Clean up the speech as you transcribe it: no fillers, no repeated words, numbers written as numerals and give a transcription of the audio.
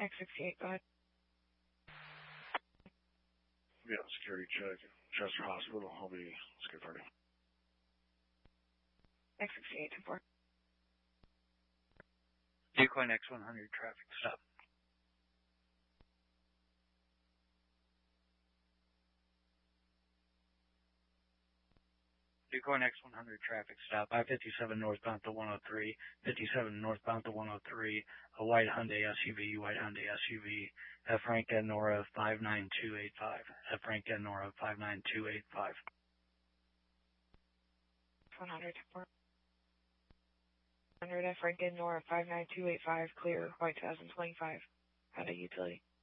X68, go ahead. Yeah, security check. Chester Hospital. I'll be skip ready. X68, 10-4. Decoy X100 traffic stop. Decoy X100 traffic stop. I-57 northbound to 103. 57 northbound to 103. A white Hyundai SUV. F. Frank and Nora 59285. F. Frank and Nora 59285. 100, 10-4. 100 F. Frank and Nora 59285, clear, white 2025. Hyundai utility.